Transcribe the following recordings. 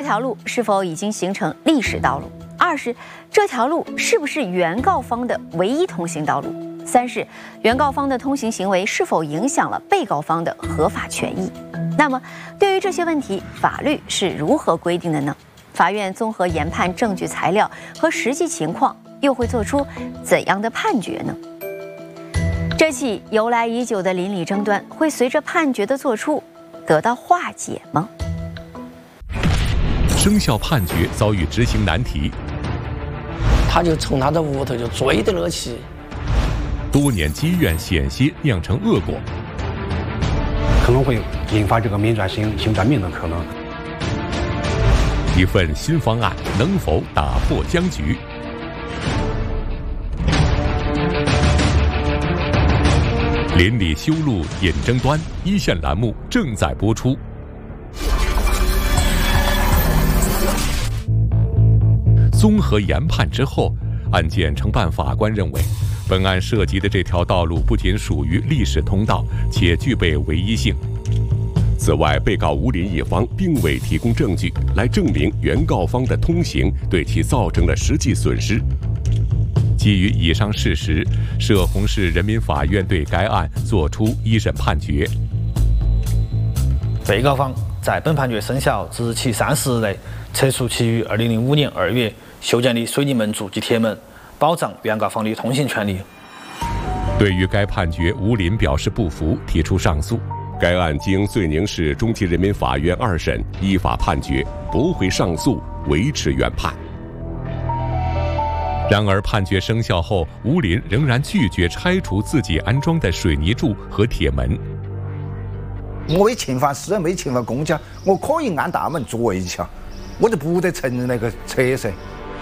条路是否已经形成历史道路；2是这条路是不是原告方的唯一通行道路；3是原告方的通行行为是否影响了被告方的合法权益。那么，对于这些问题，法律是如何规定的呢？法院综合研判证据材料和实际情况，又会做出怎样的判决呢？这起由来已久的邻里争端会随着判决的作出得到化解吗？ 生效判决遭遇执行难题， 他就从他的屋头就追得了起， 多年积怨险些酿成恶果， 可能会引发这个民转心转命的可能。 一份新方案能否打破僵局？邻里修路引争端，一线栏目正在播出。综合研判之后，案件承办法官认为，本案涉及的这条道路不仅属于历史通道，且具备唯一性。此外，被告吴林一方并未提供证据来证明原告方的通行对其造成了实际损失。基于以上事实，涉洪市人民法院对该案作出一审判决。 被告方在本判决生效之日起30日内，撤除其于2005年2月修建的水泥门柱及铁门，保障原告方的通行权利。 对于该判决，吴林表示不服，提出上诉。该案经遂宁市中级人民法院2审依法判决，驳回上诉，维持原判。然而，判决生效后，吴林仍然拒绝拆除自己安装的水泥柱和铁门。 我没侵犯私人，没侵犯公家，我可以按大门做一下，我就不得承认那个扯噻。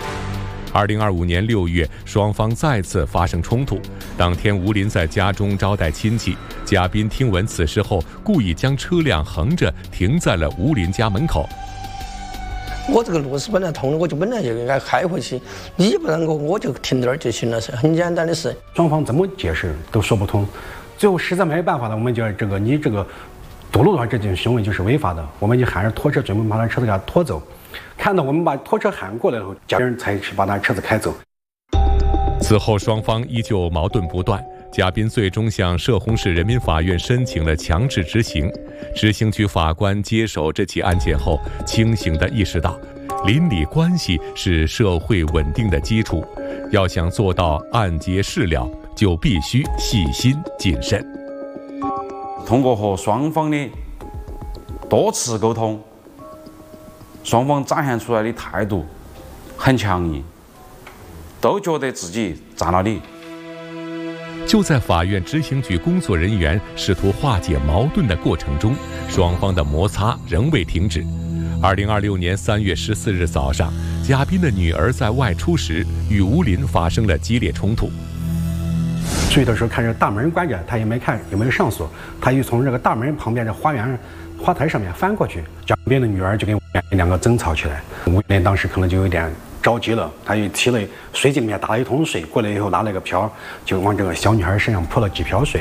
2025年6月，双方再次发生冲突。当天，吴林在家中招待亲戚，嘉宾听闻此事后，故意将车辆横着停在了吴林家门口。 我这个路是本来通的，我就本来就应该开回去，你不让我就停这儿就行了噻，很简单的事。 双方怎么解释都说不通，最后实在没办法了，我们就你这个堵路的话，这种行为就是违法的，我们就喊着拖车准备把他车子给他拖走。看到我们把拖车喊过来后，家人才去把他车子开走。 此后双方依旧矛盾不断，嘉宾最终向涉洪市人民法院申请了强制执行。执行局法官接手这起案件后，清醒地意识到，邻里关系是社会稳定的基础，要想做到案结事了，就必须细心谨慎。 通过和双方的多次沟通，双方展现出来的态度很强硬，都觉得自己占了理。 就在法院执行局工作人员试图化解矛盾的过程中，双方的摩擦仍未停止。2026年3月14日早上，嘉宾的女儿在外出时与吴林发生了激烈冲突。 出去的时候看这大门关着，他也没看有没有上锁，他又从这个大门旁边的花台上面翻过去，嘉宾的女儿就跟两个争吵起来。吴林当时可能就有点着急了，他又提了水井里面打了一桶水，过来以后拿了个瓢，就往这个小女孩身上泼了几瓢水。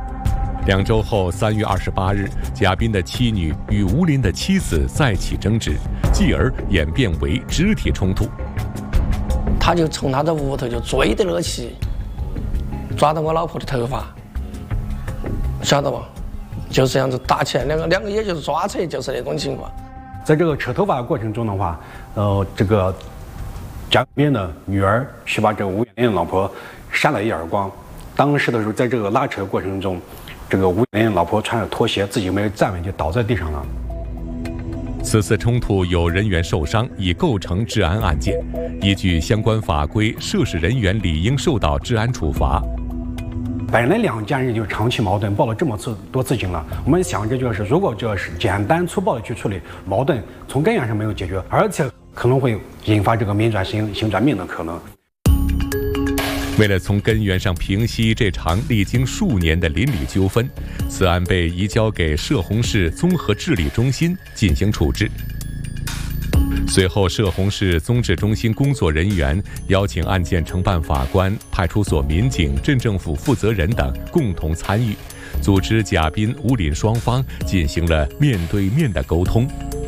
2周后，3月28日，嘉宾的妻女与吴林的妻子再起争执，继而演变为肢体冲突。 他就从他的屋头就追得了起，抓到我老婆的头发，晓得吧？就是这样子打起来，两个也就是抓扯，就是那种情况。 在这个扯头发的过程中的话，这个嘉宾的女儿去把这个吴元林的老婆扇了一耳光。当时的时候，在这个拉扯过程中，这个吴元林老婆穿着拖鞋，自己没有站稳就倒在地上了。 此次冲突有人员受伤，已构成治安案件。依据相关法规，涉事人员理应受到治安处罚。 本来两家人就长期矛盾，报了这么多次警了。我们想着就是，如果这是简单粗暴的去处理矛盾，从根源上没有解决，而且可能会引发这个民转心转命的可能。 为了从根源上平息这场历经数年的邻里纠纷，此案被移交给涉洪市综合治理中心进行处置。随后，涉洪市综治中心工作人员邀请案件承办法官、派出所民警、镇政府负责人等共同参与，组织嘉宾、吴林双方进行了面对面的沟通。